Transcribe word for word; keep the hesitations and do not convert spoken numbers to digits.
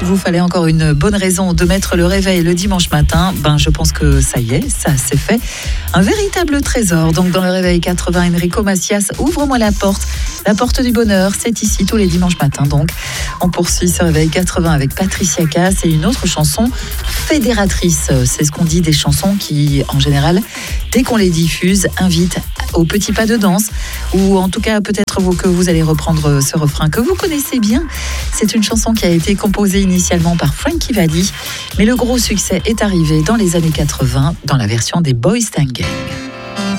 s'il vous fallait encore une bonne raison de mettre le réveil le dimanche matin, ben je pense que ça y est, ça c'est fait. Un véritable trésor. Donc dans le réveil quatre-vingts, Enrico Macias, ouvre-moi la porte. La porte du bonheur, c'est ici tous les dimanches matins. Donc on poursuit ce réveil quatre-vingts avec Patricia Cass et une autre chanson fédératrice. C'est ce qu'on dit des chansons qui, en général, dès qu'on les diffuse, invitent au petit pas de danse, ou en tout cas peut-être vous, que vous allez reprendre ce refrain que vous connaissez bien. C'est une chanson qui a été composée initialement par Frankie Valli, mais le gros succès est arrivé dans les années quatre-vingts dans la version des Boyz N Gang.